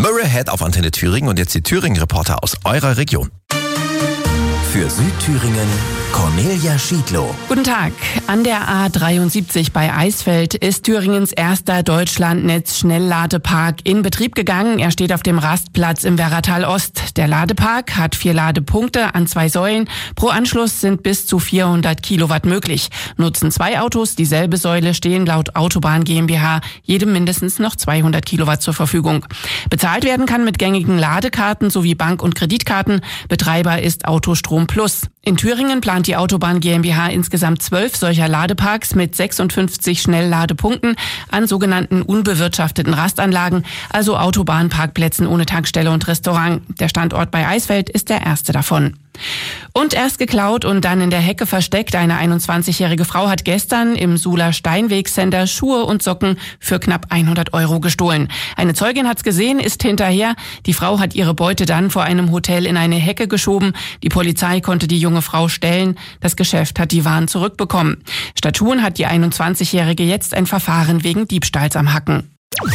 Mirror Head auf Antenne Thüringen und jetzt die Thüringen-Reporter aus eurer Region. Für Südthüringen Cornelia Schiedlow. Guten Tag. An der A73 bei Eisfeld ist Thüringens erster Deutschlandnetz-Schnellladepark in Betrieb gegangen. Er steht auf dem Rastplatz im Werratal Ost. Der Ladepark hat 4 Ladepunkte an 2 Säulen. Pro Anschluss sind bis zu 400 Kilowatt möglich. Nutzen 2 Autos dieselbe Säule, stehen laut Autobahn GmbH jedem mindestens noch 200 Kilowatt zur Verfügung. Bezahlt werden kann mit gängigen Ladekarten sowie Bank- und Kreditkarten. Betreiber ist Autostrom Plus. In Thüringen plant die Autobahn GmbH insgesamt 12 solcher Ladeparks mit 56 Schnellladepunkten an sogenannten unbewirtschafteten Rastanlagen, also Autobahnparkplätzen ohne Tankstelle und Restaurant. Der Standort bei Eisfeld ist der erste davon. Und erst geklaut und dann in der Hecke versteckt. Eine 21-jährige Frau hat gestern im Suhler Steinweg-Center Schuhe und Socken für knapp 100 € gestohlen. Eine Zeugin hat's gesehen, ist hinterher. Die Frau hat ihre Beute dann vor einem Hotel in eine Hecke geschoben. Die Polizei konnte die junge Frau stellen. Das Geschäft hat die Waren zurückbekommen. Statt Schuhen hat die 21-jährige jetzt ein Verfahren wegen Diebstahls am Hacken.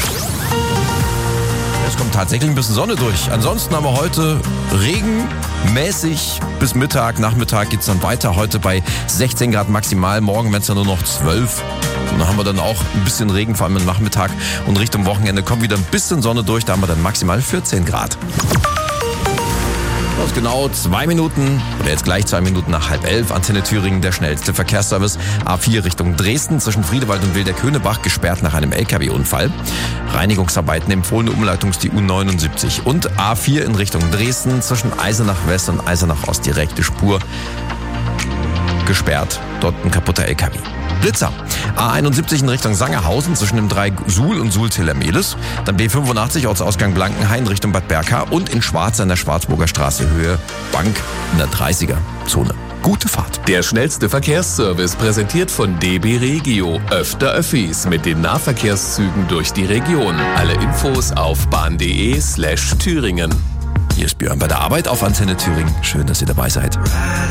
Es kommt tatsächlich ein bisschen Sonne durch. Ansonsten haben wir heute regenmäßig bis Mittag. Nachmittag geht's dann weiter. Heute bei 16 Grad maximal. Morgen werden es dann nur noch 12. Und dann haben wir dann auch ein bisschen Regen, vor allem am Nachmittag. Und Richtung Wochenende kommt wieder ein bisschen Sonne durch. Da haben wir dann maximal 14 Grad. Aus genau 2 Minuten, oder jetzt gleich 2 Minuten nach 10:30, Antenne Thüringen, der schnellste Verkehrsservice. A4 Richtung Dresden, zwischen Friedewald und Wildeck-Höhnebach, gesperrt nach einem LKW-Unfall. Reinigungsarbeiten, empfohlene Umleitung ist die U79. Und A4 in Richtung Dresden, zwischen Eisenach West und Eisenach Ost, direkte Spur, gesperrt. Dort ein kaputter LKW. Blitzer. A71 in Richtung Sangerhausen zwischen dem Dreieck Suhl und Suhl-Tiller-Mehlis. Dann B85 Ortsausgang Blankenhain Richtung Bad Berka und in Schwarz an der Schwarzburger Straße Höhe Bank in der 30er-Zone. Gute Fahrt. Der schnellste Verkehrsservice präsentiert von DB Regio. Öfter Öffis mit den Nahverkehrszügen durch die Region. Alle Infos auf bahn.de/Thüringen. Hier ist Björn bei der Arbeit auf Antenne Thüringen. Schön, dass ihr dabei seid.